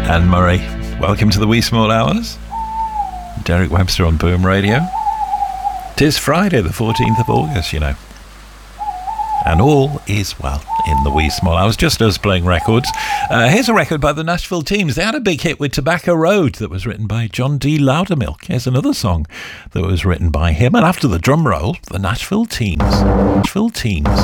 Anne Murray, welcome to the Wee Small Hours. Derek Webster on Boom Radio. 'Tis Friday the 14th of August, you know. And all is well in the Wee Small Hours, just us playing records. Here's a record by the Nashville Teens. They had a big hit with Tobacco Road that was written by John D. Loudermilk. Here's another song that was written by him. And after the drum roll, the Nashville Teens. Nashville Teens.